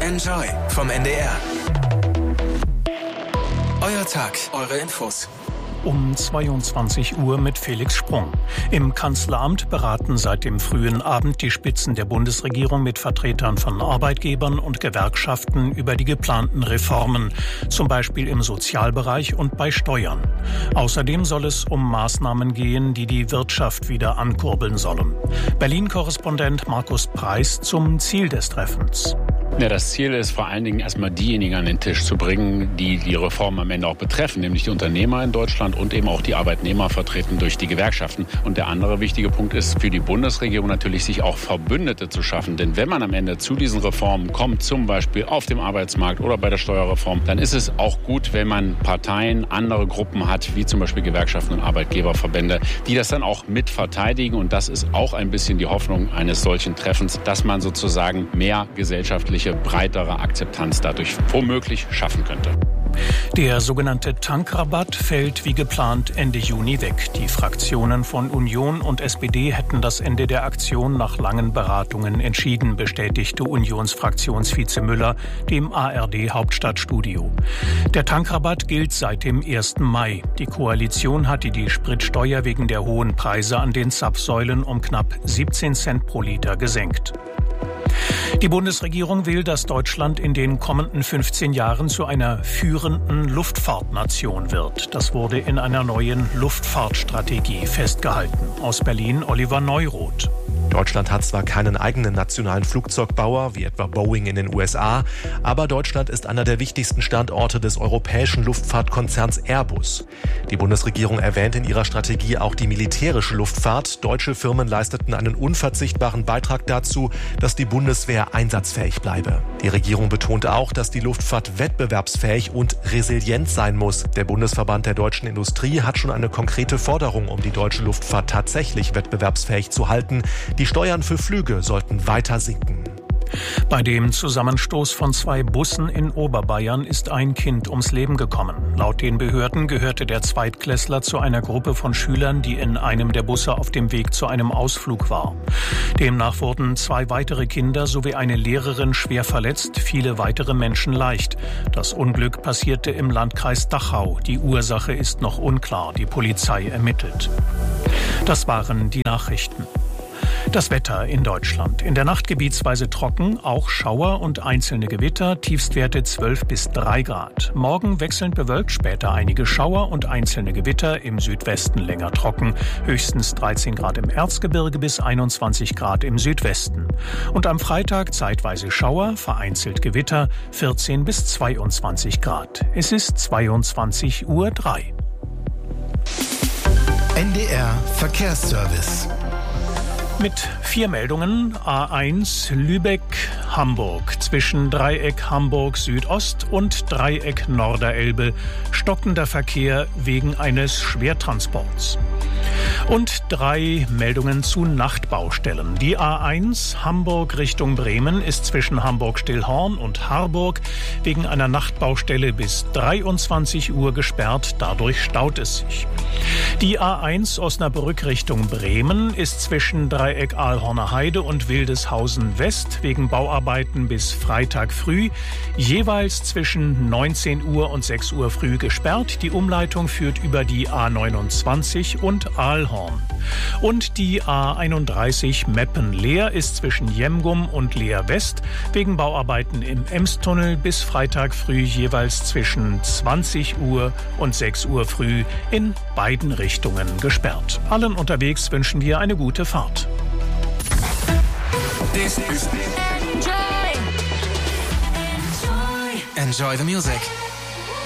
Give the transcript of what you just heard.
Enjoy vom NDR. Euer Tag, eure Infos. Um 22 Uhr mit Felix Sprung. Im Kanzleramt beraten seit dem frühen Abend die Spitzen der Bundesregierung mit Vertretern von Arbeitgebern und Gewerkschaften über die geplanten Reformen, zum Beispiel im Sozialbereich und bei Steuern. Außerdem soll es um Maßnahmen gehen, die die Wirtschaft wieder ankurbeln sollen. Berlin-Korrespondent Markus Preis zum Ziel des Treffens. Ja, das Ziel ist vor allen Dingen erstmal diejenigen an den Tisch zu bringen, die die Reform am Ende auch betreffen, nämlich die Unternehmer in Deutschland und eben auch die Arbeitnehmer vertreten durch die Gewerkschaften. Und der andere wichtige Punkt ist für die Bundesregierung natürlich, sich auch Verbündete zu schaffen. Denn wenn man am Ende zu diesen Reformen kommt, zum Beispiel auf dem Arbeitsmarkt oder bei der Steuerreform, dann ist es auch gut, wenn man Parteien, andere Gruppen hat, wie zum Beispiel Gewerkschaften und Arbeitgeberverbände, die das dann auch mit verteidigen. Und das ist auch ein bisschen die Hoffnung eines solchen Treffens, dass man sozusagen mehr gesellschaftliche, breitere Akzeptanz dadurch womöglich schaffen könnte. Der sogenannte Tankrabatt fällt wie geplant Ende Juni weg. Die Fraktionen von Union und SPD hätten das Ende der Aktion nach langen Beratungen entschieden, bestätigte Unionsfraktionsvize Müller dem ARD-Hauptstadtstudio. Der Tankrabatt gilt seit dem 1. Mai. Die Koalition hatte die Spritsteuer wegen der hohen Preise an den Zapfsäulen um knapp 17 Cent pro Liter gesenkt. Die Bundesregierung will, dass Deutschland in den kommenden 15 Jahren zu einer führenden Luftfahrtnation wird. Das wurde in einer neuen Luftfahrtstrategie festgehalten. Aus Berlin Oliver Neuroth. Deutschland hat zwar keinen eigenen nationalen Flugzeugbauer, wie etwa Boeing in den USA, aber Deutschland ist einer der wichtigsten Standorte des europäischen Luftfahrtkonzerns Airbus. Die Bundesregierung erwähnt in ihrer Strategie auch die militärische Luftfahrt. Deutsche Firmen leisteten einen unverzichtbaren Beitrag dazu, dass die Bundeswehr einsatzfähig bleibe. Die Regierung betont auch, dass die Luftfahrt wettbewerbsfähig und resilient sein muss. Der Bundesverband der deutschen Industrie hat schon eine konkrete Forderung, um die deutsche Luftfahrt tatsächlich wettbewerbsfähig zu halten. Die Steuern für Flüge sollten weiter sinken. Bei dem Zusammenstoß von 2 Bussen in Oberbayern ist ein Kind ums Leben gekommen. Laut den Behörden gehörte der Zweitklässler zu einer Gruppe von Schülern, die in einem der Busse auf dem Weg zu einem Ausflug war. Demnach wurden 2 weitere Kinder sowie eine Lehrerin schwer verletzt, viele weitere Menschen leicht. Das Unglück passierte im Landkreis Dachau. Die Ursache ist noch unklar. Die Polizei ermittelt. Das waren die Nachrichten. Das Wetter in Deutschland. In der Nacht gebietsweise trocken, auch Schauer und einzelne Gewitter, Tiefstwerte 12 bis 3 Grad. Morgen wechselnd bewölkt, später einige Schauer und einzelne Gewitter, im Südwesten länger trocken, höchstens 13 Grad im Erzgebirge bis 21 Grad im Südwesten. Und am Freitag zeitweise Schauer, vereinzelt Gewitter, 14 bis 22 Grad. Es ist 22:03 Uhr. NDR Verkehrsservice. Mit 4 Meldungen. A1 Lübeck-Hamburg. Zwischen Dreieck Hamburg Südost und Dreieck Norderelbe stockender Verkehr wegen eines Schwertransports. Und 3 Meldungen zu Nachtbaustellen. Die A1 Hamburg Richtung Bremen ist zwischen Hamburg-Stillhorn und Harburg wegen einer Nachtbaustelle bis 23 Uhr gesperrt. Dadurch staut es sich. Die A1 Osnabrück Richtung Bremen ist zwischen Dreieck Ahlhorner Heide und Wildeshausen West wegen Bauarbeiten bis Freitag früh jeweils zwischen 19 Uhr und 6 Uhr früh gesperrt. Die Umleitung führt über die A29 und Ahlhorn. Und die A31 Meppen-Leer ist zwischen Jemgum und Leer West wegen Bauarbeiten im Emstunnel bis Freitag früh jeweils zwischen 20 Uhr und 6 Uhr früh in beiden Richtungen gesperrt. Allen unterwegs wünschen wir eine gute Fahrt. This is Enjoy the Music.